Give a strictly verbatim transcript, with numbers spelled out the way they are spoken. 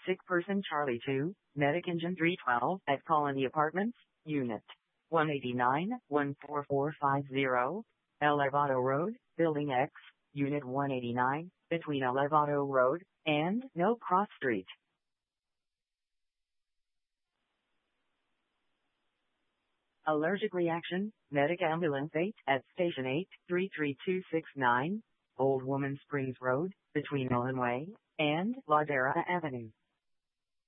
Sick person Charlie two, Medic Engine three twelve at Colony Apartments, Unit one eighty-nine, one four four five zero, Elevado Road, Building X, Unit one eighty-nine, between Elevado Road and No Cross Street. Allergic reaction, Medic Ambulance eight at Station eight, three three two six nine, Old Woman Springs Road, between Illinois and Ladera Avenue.